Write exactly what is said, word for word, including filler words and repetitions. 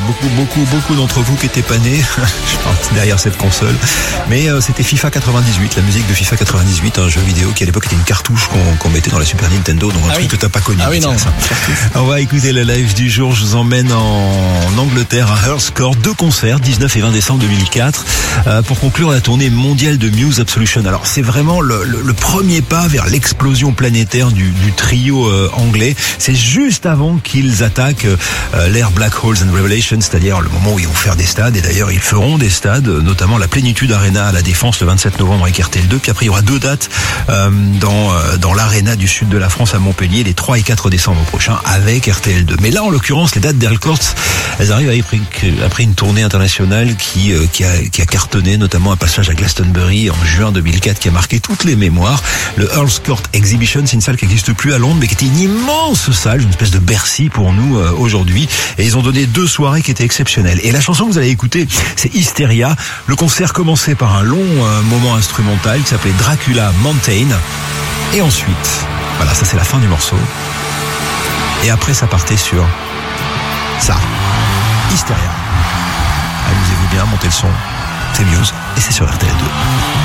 beaucoup, beaucoup, beaucoup d'entre vous qui étaient pas nés, je pense, derrière cette console. Mais euh, c'était FIFA quatre-vingt-dix-huit, la musique de FIFA quatre-vingt-dix-huit, un jeu vidéo qui à l'époque était une cartouche qu'on, qu'on mettait dans la Super Nintendo, donc un ah truc oui. que t'as pas connu. Ah oui, non. Ça. On va écouter le live du jour. Je vous emmène en Angleterre à Earls Court, deux concerts, dix-neuf et vingt décembre deux mille quatre, euh, pour conclure la tournée mondiale de Muse Absolution. Alors c'est vraiment le, le, le premier pas vers l'explosion planétaire du, du trio euh, anglais. C'est juste avant qu'ils attaquent euh, l'ère Black Holes and Revelations, c'est-à-dire le moment où ils vont faire des stades, et d'ailleurs ils feront des stades, notamment la Plénitude Arena à la Défense le vingt-sept novembre avec R T L deux, puis après il y aura deux dates euh, dans euh, dans l'Arena du sud de la France à Montpellier les trois et quatre décembre prochains avec R T L deux. Mais là en l'occurrence les dates d'Earls Court, elles arrivent après, après une tournée internationale qui euh, qui a qui a cartonné, notamment un passage à Glastonbury en juin deux mille quatre qui a marqué toutes les mémoires. Le Earls Court Exhibition, c'est une salle qui n'existe plus à Londres mais qui était une immense salle, une espèce de Bercy pour nous euh, aujourd'hui, et ils ont donné deux soirées qui étaient exceptionnelles. Et la chanson que vous allez écouter, c'est Hysteria. Le concert commençait par un long euh, moment instrumental qui s'appelait Dracula Mountain, et ensuite, voilà, ça c'est la fin du morceau, et après ça partait sur ça, Hysteria. Amusez-vous bien, montez le son, c'est Muse, et c'est sur R T L deux.